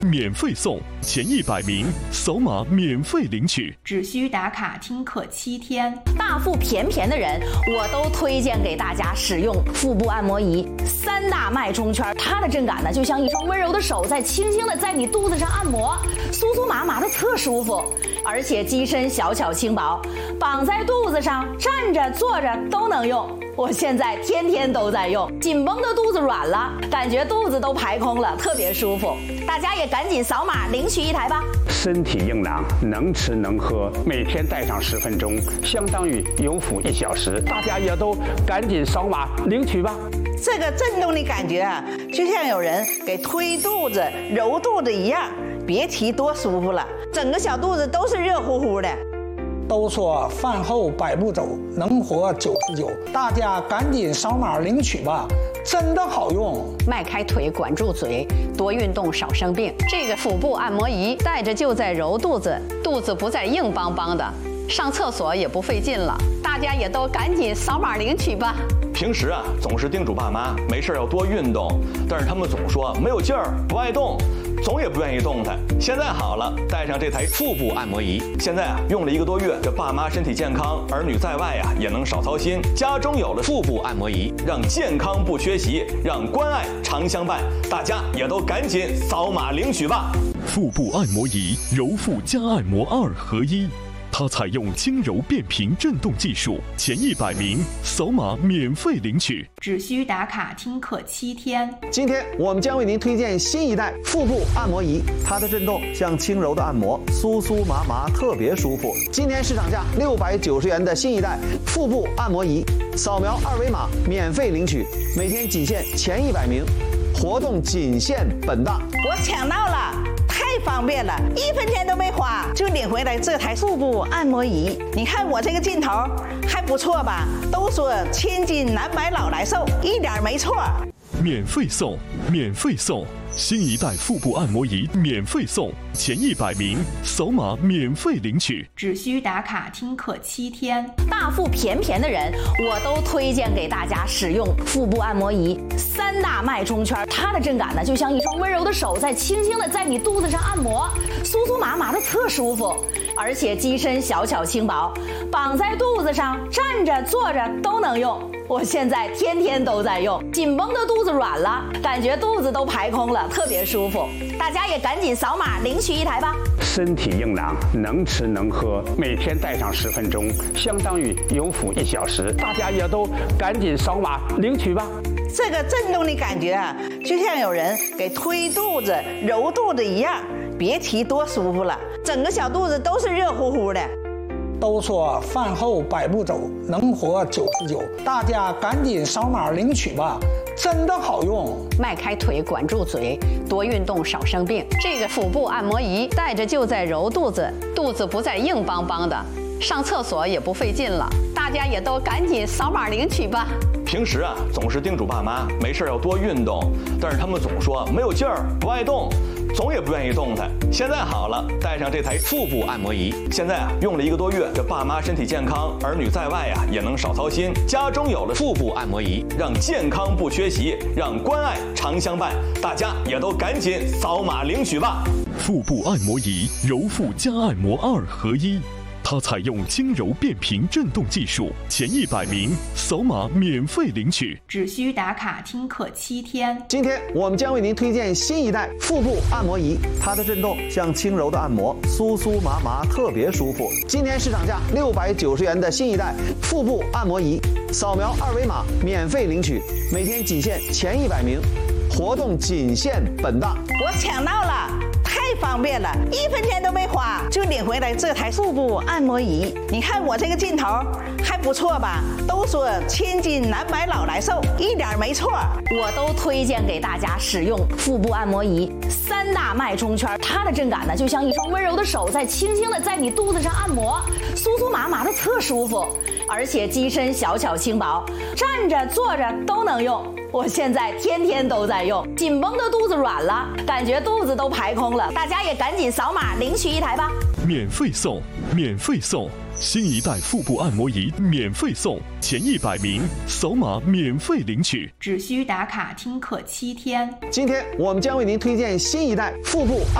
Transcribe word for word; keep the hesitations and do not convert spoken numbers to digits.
免费送，前一百名扫码免费领取， 只需打卡听课七天。 大腹便便的人，我都推荐给大家使用腹部按摩仪。三大脉冲圈，它的震感呢，就像一双温柔的手在轻轻的在你肚子上按摩，酥酥麻麻的特舒服。而且机身小巧轻薄，绑在肚子上，站着坐着都能用。我现在天天都在用，紧绷的肚子软了，感觉肚子都排空了，特别舒服。大家也赶紧扫码领取一台吧。 身体硬朗，能吃能喝，每天戴上十分钟，相当于有腹一小时。大家也都赶紧扫码领取吧。 这个震动的感觉啊，就像有人给推肚子、揉肚子一样，别提多舒服了，整个小肚子都是热乎乎的。 都说饭后百步走，能活九十九，大家赶紧扫码领取吧，真的好用。 迈开腿，管住嘴，多运动少生病。这个腹部按摩仪带着就在揉肚子，肚子不再硬邦邦的，上厕所也不费劲了。大家也都赶紧扫码领取吧。 平时啊，总是叮嘱爸妈没事要多运动，但是他们总说没有劲儿，不爱动，总也不愿意动弹。现在好了，带上这台腹部按摩仪，现在啊用了一个多月，这爸妈身体健康，儿女在外啊也能少操心。家中有了腹部按摩仪，让健康不缺席，让关爱常相伴。大家也都赶紧扫码领取吧。 腹部按摩仪，揉腹加按摩二合一。它采用轻柔变频震动技术，前一百名扫码免费领取， 只需打卡听课七天。 今天我们将为您推荐新一代腹部按摩仪，它的震动像轻柔的按摩，酥酥麻麻，特别舒服。今天市场价六百九十元的新一代腹部按摩仪，扫描二维码免费领取，每天仅限前一百名，活动仅限本档。 我抢到了！太方便了，一分钱都没花就领回来这台腹部按摩仪。你看我这个劲头还不错吧？都说千金难买老来瘦，一点没错。 免费送，免费送，新一代腹部按摩仪免费送，前一百名扫码免费领取， 只需打卡听课七天。 大腹便便的人，我都推荐给大家使用腹部按摩仪。三大脉冲圈，它的震感呢，就像一双温柔的手在轻轻的在你肚子上按摩，酥酥麻麻的特舒服。而且机身小巧轻薄，绑在肚子上，站着坐着都能用。我现在天天都在用，紧绷的肚子软了，感觉肚子都排空了，特别舒服。大家也赶紧扫码领取一台吧。 身体硬朗，能吃能喝，每天戴上十分钟，相当于有腹一小时。大家也都赶紧扫码领取吧。 这个震动的感觉啊，就像有人给推肚子、揉肚子一样，别提多舒服了，整个小肚子都是热乎乎的。 都说饭后百步走，能活九十九，大家赶紧扫码领取吧，真的好用。 迈开腿，管住嘴，多运动少生病。这个腹部按摩仪带着就在揉肚子，肚子不再硬邦邦的，上厕所也不费劲了。大家也都赶紧扫码领取吧。 平时啊，总是叮嘱爸妈没事要多运动，但是他们总说没有劲儿，不爱动，总也不愿意动弹。现在好了，带上这台腹部按摩仪，现在啊用了一个多月，这爸妈身体健康，儿女在外啊也能少操心。家中有了腹部按摩仪，让健康不缺席，让关爱常相伴。大家也都赶紧扫码领取吧。 腹部按摩仪，揉腹加按摩二合一。它采用轻柔变频震动技术，前一百名扫码免费领取， 只需打卡听课七天。 今天我们将为您推荐新一代腹部按摩仪，它的震动像轻柔的按摩，酥酥麻麻，特别舒服。今天市场价六百九十元的新一代腹部按摩仪，扫描二维码免费领取，每天仅限前一百名，活动仅限本档。 我抢到了！太方便了，一分钱都没花就领回来这台腹部按摩仪。你看我这个劲头还不错吧？都说千金难买老来瘦，一点没错。 我都推荐给大家使用腹部按摩仪。三大脉冲圈，它的震感呢，就像一双温柔的手在轻轻的在你肚子上按摩，酥酥麻麻的特舒服。而且机身小巧轻薄，站着坐着都能用。我现在天天都在用，紧绷的肚子软了，感觉肚子都排空了。大家也赶紧扫码领取一台吧。 免费送，免费送， 新一代腹部按摩仪免费送，前一百名扫码免费领取， 只需打卡听课七天。 今天我们将为您推荐新一代腹部按